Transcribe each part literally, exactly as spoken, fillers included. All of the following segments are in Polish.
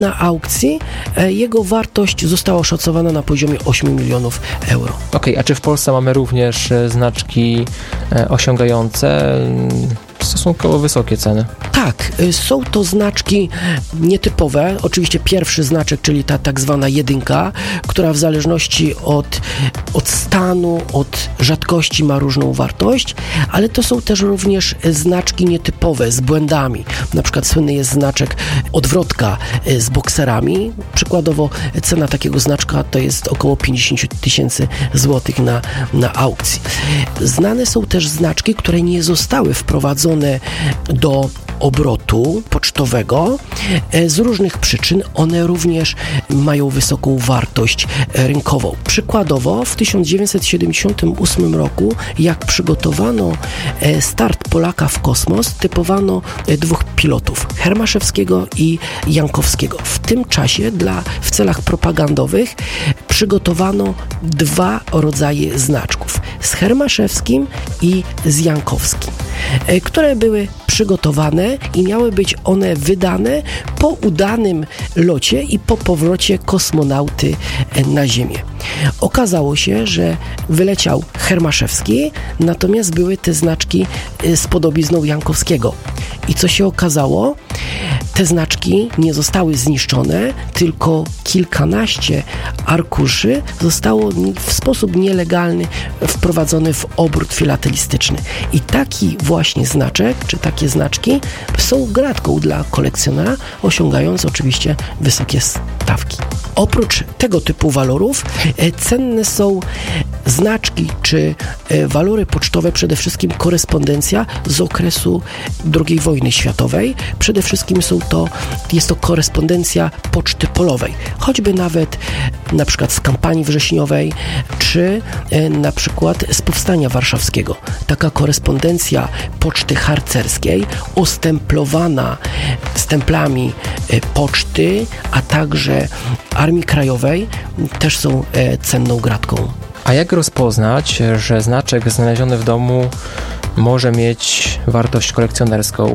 Na aukcji jego wartość została oszacowana na poziomie osiem milionów euro. Okej, okay, a czy w Polsce mamy również znaczki osiągające stosunkowo wysokie ceny? Tak, są to znaczki nietypowe. Oczywiście pierwszy znaczek, czyli ta tak zwana jedynka, która w zależności od, od stanu, od rzadkości ma różną wartość, ale to są też również znaczki nietypowe z błędami. Na przykład słynny jest znaczek odwrotka z bokserami. Przykładowo cena takiego znaczka to jest około pięćdziesiąt tysięcy złotych na, na aukcji. Znane są też znaczki, które nie zostały wprowadzone do obrotu pocztowego. Z różnych przyczyn one również mają wysoką wartość rynkową. Przykładowo w tysiąc dziewięćset siedemdziesiątym ósmym roku, jak przygotowano start Polaka w kosmos, typowano dwóch pilotów, Hermaszewskiego i Jankowskiego. W tym czasie dla, w celach propagandowych przygotowano dwa rodzaje znaczków, z Hermaszewskim i z Jankowskim, które były przygotowane i miały być one wydane po udanym locie i po powrocie kosmonauty na Ziemię. Okazało się, że wyleciał Hermaszewski, natomiast były te znaczki z podobizną Jankowskiego. I co się okazało? Te znaczki nie zostały zniszczone, tylko kilkanaście arkuszy zostało w sposób nielegalny wprowadzone w obrót filatelistyczny. I taki właśnie znaczek, czy takie znaczki są gratką dla kolekcjonera, osiągając oczywiście wysokie stawki. Oprócz tego typu walorów e, cenne są znaczki czy e, walory pocztowe, przede wszystkim korespondencja z okresu drugiej wojny światowej. Przede wszystkim są to, jest to korespondencja poczty polowej, choćby nawet na przykład z kampanii wrześniowej, czy e, na przykład z powstania warszawskiego. Taka korespondencja poczty harcerskiej, ostemplowana stemplami e, poczty, a także Armii Krajowej, też są e, cenną gratką. A jak rozpoznać, że znaczek znaleziony w domu może mieć wartość kolekcjonerską?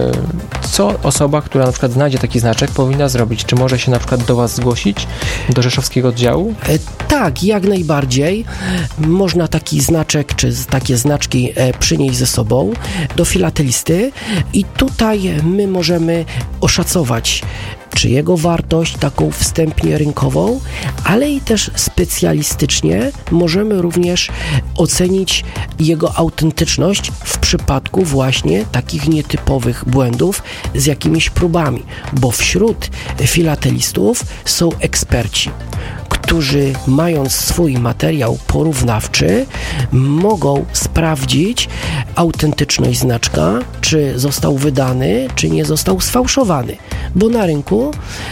Co osoba, która na przykład znajdzie taki znaczek, powinna zrobić? Czy może się na przykład do Was zgłosić, do rzeszowskiego oddziału? E, tak, jak najbardziej. Można taki znaczek, czy takie znaczki e, przynieść ze sobą do filatelisty i tutaj my możemy oszacować czy jego wartość taką wstępnie rynkową, ale i też specjalistycznie możemy również ocenić jego autentyczność w przypadku właśnie takich nietypowych błędów z jakimiś próbami, bo wśród filatelistów są eksperci, którzy mając swój materiał porównawczy mogą sprawdzić autentyczność znaczka, czy został wydany, czy nie został sfałszowany, bo na rynku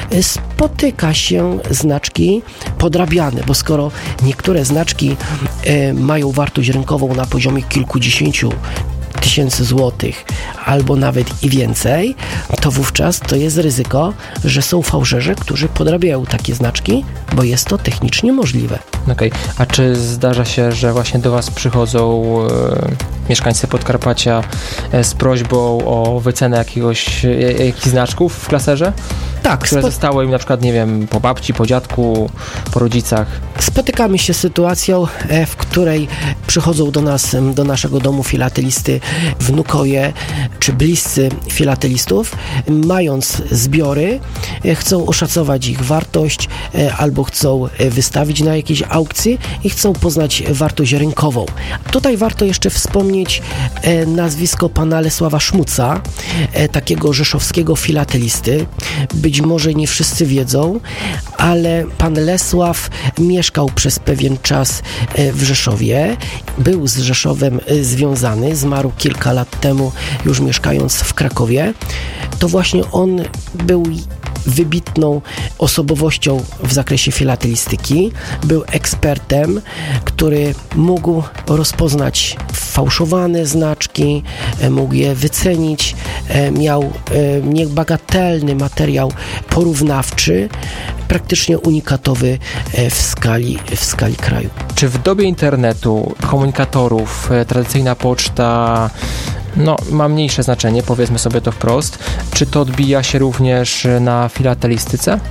spotyka się znaczki podrabiane, bo skoro niektóre znaczki e, mają wartość rynkową na poziomie kilkudziesięciu tysięcy złotych albo nawet i więcej, to wówczas to jest ryzyko, że są fałszerze, którzy podrabiają takie znaczki, bo jest to technicznie możliwe. Okej, okay. A czy zdarza się, że właśnie do Was przychodzą e, mieszkańcy Podkarpacia e, z prośbą o wycenę jakiegoś, e, jakichś znaczków w klaserze? Tak. Które spo... zostały im na przykład, nie wiem, po babci, po dziadku, po rodzicach? Spotykamy się z sytuacją, e, w której przychodzą do nas, do naszego domu filatelisty wnukowie czy bliscy filatelistów, mając zbiory, e, chcą oszacować ich wartość e, albo chcą e, wystawić na jakiejś aukcji i chcą poznać wartość rynkową. Tutaj warto jeszcze wspomnieć e, nazwisko pana Lesława Szmuca, e, takiego rzeszowskiego filatelisty. Być może nie wszyscy wiedzą, ale pan Lesław mieszkał przez pewien czas e, w Rzeszowie, był z Rzeszowem e, związany, zmarł kilka lat temu, już mieszkając w Krakowie. To właśnie on był wybitną osobowością w zakresie filatelistyki. Był ekspertem, który mógł rozpoznać fałszowane znaczki, mógł je wycenić, miał niebagatelny materiał porównawczy, praktycznie unikatowy w skali, w skali kraju. Czy w dobie internetu, komunikatorów, tradycyjna poczta no, ma mniejsze znaczenie, powiedzmy sobie to wprost. Czy to odbija się również na filatelistyce?